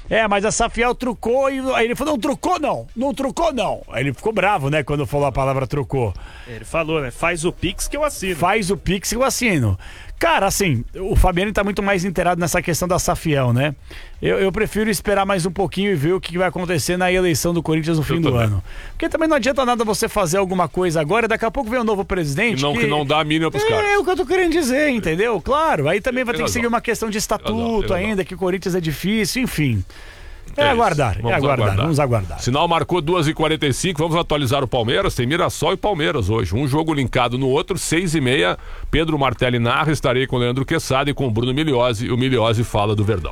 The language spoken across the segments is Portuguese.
Mas a Safiel trucou e aí ele falou, não trucou não. Aí ele ficou bravo, né, quando falou a palavra trucou. Ele falou, né, faz o Pix que eu assino. Cara, assim, o Fabiano tá muito mais inteirado nessa questão da Safiel, né? Eu prefiro esperar mais um pouquinho e ver o que vai acontecer na eleição do Corinthians no fim do ano. Porque também não adianta nada você fazer alguma coisa agora, daqui a pouco vem um novo presidente que não dá a mínima pros caras. É o que eu tô querendo dizer, entendeu? Claro, aí também vai ter que seguir uma questão de estatuto ainda, que o Corinthians é difícil, enfim. Vamos aguardar. Sinal marcou 2h45, vamos atualizar o Palmeiras. Tem Mirassol e Palmeiras hoje. Um jogo linkado no outro, 6h30. Pedro Martelli narra, estarei com o Leandro Quesada e com o Bruno Migliozzi. O Migliozzi fala do Verdão.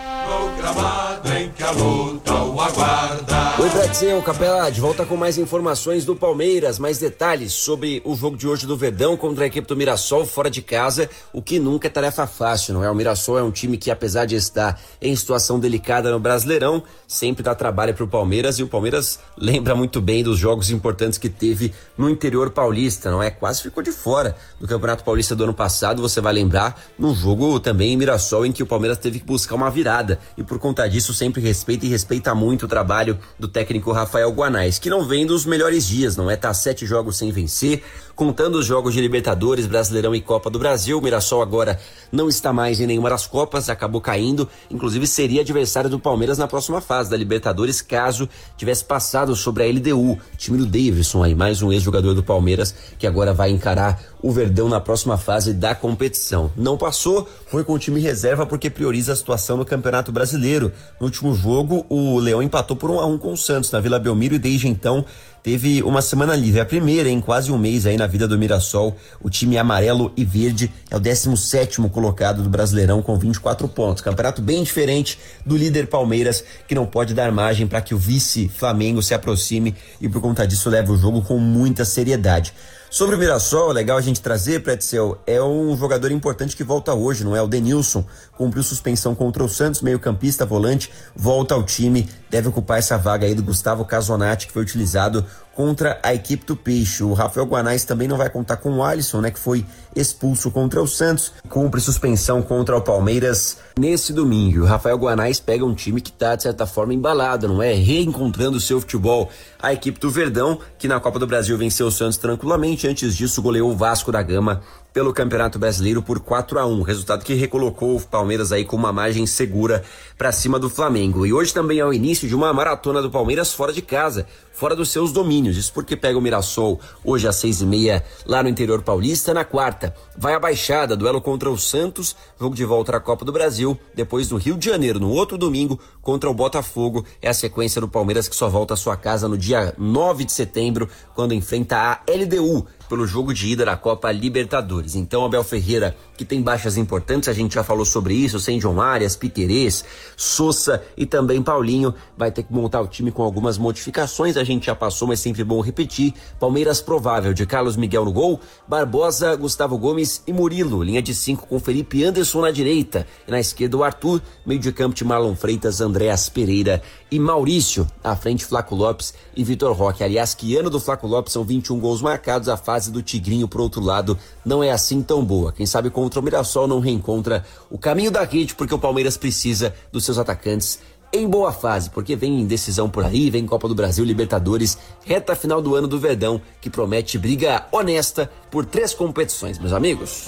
Programado em que a luta o aguarda. Oi, Bradzinho, Capela, de volta com mais informações do Palmeiras, mais detalhes sobre o jogo de hoje do Verdão contra a equipe do Mirassol fora de casa, o que nunca é tarefa fácil, não é? O Mirassol é um time que, apesar de estar em situação delicada no Brasileirão, sempre dá trabalho pro Palmeiras, e o Palmeiras lembra muito bem dos jogos importantes que teve no interior paulista, não é? Quase ficou de fora do Campeonato Paulista do ano passado, você vai lembrar, num jogo também em Mirassol, em que o Palmeiras teve que buscar uma virada, e por conta disso sempre respeita muito o trabalho do técnico Rafael Guanais, que não vem dos melhores dias, não é? Tá 7 jogos sem vencer, contando os jogos de Libertadores, Brasileirão e Copa do Brasil. O Mirassol agora não está mais em nenhuma das Copas, acabou caindo, inclusive seria adversário do Palmeiras na próxima fase da Libertadores, caso tivesse passado sobre a LDU, time do Davidson aí, mais um ex-jogador do Palmeiras, que agora vai encarar o Verdão na próxima fase da competição. Não passou, foi com o time reserva porque prioriza a situação no Campeonato Brasileiro. No último jogo, o Leão empatou por 1-1 com o Santos na Vila Belmiro e desde então teve uma semana livre, a primeira em quase um mês aí na vida do Mirassol. O time amarelo e verde é o 17º colocado do Brasileirão com 24 pontos. Campeonato bem diferente do líder Palmeiras, que não pode dar margem para que o vice Flamengo se aproxime e por conta disso leva o jogo com muita seriedade. Sobre o Mirassol, é legal a gente trazer, Pretzel, é um jogador importante que volta hoje, não é? O Denilson cumpriu suspensão contra o Santos, meio-campista, volante, volta ao time, deve ocupar essa vaga aí do Gustavo Casonati, que foi utilizado contra a equipe do Peixe. O Rafael Guanais também não vai contar com o Alisson, né, que foi expulso contra o Santos, cumpre suspensão contra o Palmeiras nesse domingo. O Rafael Guanais pega um time que está, de certa forma, embalado, não é? Reencontrando o seu futebol. A equipe do Verdão, que na Copa do Brasil venceu o Santos tranquilamente, antes disso goleou o Vasco da Gama pelo Campeonato Brasileiro por 4-1, resultado que recolocou o Palmeiras aí com uma margem segura para cima do Flamengo. E hoje também é o início de uma maratona do Palmeiras fora de casa, fora dos seus domínios. Isso porque pega o Mirassol hoje às 6h30 lá no interior paulista. Na quarta vai a Baixada, duelo contra o Santos, jogo de volta à Copa do Brasil, depois no Rio de Janeiro, no outro domingo, contra o Botafogo. É a sequência do Palmeiras que só volta à sua casa no dia 9 de setembro, quando enfrenta a LDU pelo jogo de ida da Copa Libertadores. Então, Abel Ferreira, que tem baixas importantes, a gente já falou sobre isso, sem John Arias, Piquerez, Sousa e também Paulinho, vai ter que montar o time com algumas modificações, a gente já passou, mas sempre bom repetir. Palmeiras provável de Carlos Miguel no gol, Barbosa, Gustavo Gomes e Murilo, linha de 5 com Felipe Anderson na direita, e na esquerda o Arthur, meio de campo de Marlon Freitas, Andréas Pereira e Maurício, à frente Flaco Lopes e Vitor Roque. Aliás, que ano do Flaco Lopes, são 21 gols marcados, a fase do Tigrinho, por outro lado, não é assim tão boa. Quem sabe contra o Mirassol não reencontra o caminho da rede, porque o Palmeiras precisa dos seus atacantes em boa fase, porque vem decisão por aí, vem Copa do Brasil, Libertadores, reta final do ano do Verdão, que promete briga honesta por 3 competições, meus amigos.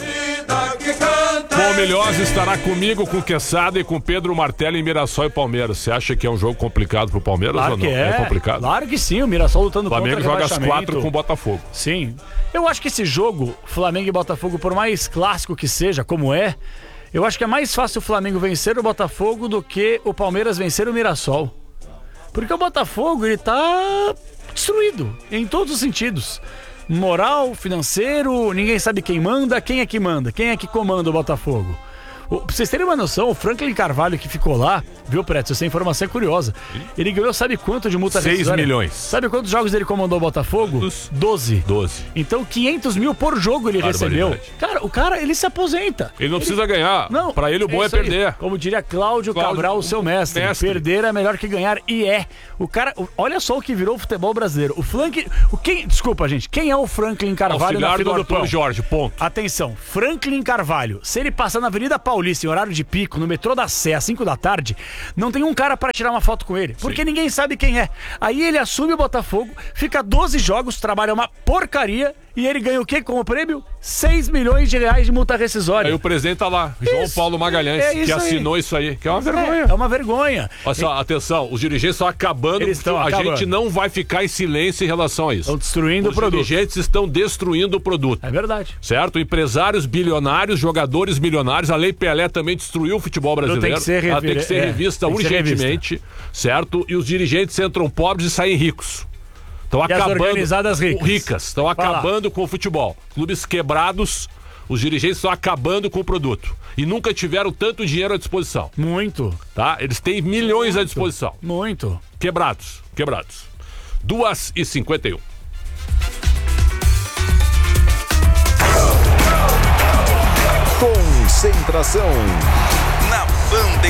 Bom, Migliozzi estará comigo, com Quesada e com Pedro Martelli em Mirassol e Palmeiras. Você acha que é um jogo complicado pro Palmeiras claro ou não? Que é complicado? Claro que sim, o Mirassol lutando contra o Flamengo joga às 4 com o Botafogo. Sim. Eu acho que esse jogo, Flamengo e Botafogo, por mais clássico que seja, como é, eu acho que é mais fácil o Flamengo vencer o Botafogo do que o Palmeiras vencer o Mirassol. Porque o Botafogo, ele tá destruído em todos os sentidos. Moral, financeiro, ninguém sabe quem manda, quem é que comanda o Botafogo. Pra vocês terem uma noção, o Franklin Carvalho que ficou lá, viu, Preto? Essa informação é curiosa. Ele ganhou, sabe quanto de multa 6 rescisória? milhões. Sabe quantos jogos ele comandou o Botafogo? 12. Então 500 mil por jogo ele recebeu. Cara, o cara, ele se aposenta. Ele não precisa ganhar. Não, pra ele o bom é perder. Aí. Como diria Cláudio Cabral, o seu mestre. Perder é melhor que ganhar. E é. O cara, olha só o que virou o futebol brasileiro. Desculpa, gente. Quem é o Franklin Carvalho auxiliar na fila do pão? Jorge, ponto. Atenção, Franklin Carvalho. Se ele passar na Avenida Paulista, Paulista, em horário de pico, no metrô da Sé, às 5 da tarde, não tem um cara para tirar uma foto com ele, porque ninguém sabe quem é. Aí ele assume o Botafogo, fica 12 jogos, trabalha uma porcaria e ele ganha o quê como prêmio? 6 milhões de reais de multa rescisória. Aí o presidente tá lá, João Paulo Magalhães, que assinou isso aí, que é uma vergonha. É uma vergonha. Olha só, atenção, os dirigentes estão acabando, a gente não vai ficar em silêncio em relação a isso. Estão destruindo o produto. Os dirigentes estão destruindo o produto. É verdade. Certo? Empresários bilionários, jogadores milionários, a Lei Pelé também destruiu o futebol brasileiro. Ela tem que ser revista urgentemente, certo? E os dirigentes entram pobres e saem ricos. Estão acabando. Organizadas ricas. Estão acabando com o futebol. Clubes quebrados, os dirigentes estão acabando com o produto. E nunca tiveram tanto dinheiro à disposição. Muito. Tá? Eles têm milhões à disposição. Muito. Quebrados. 2h51. Concentração. Na Band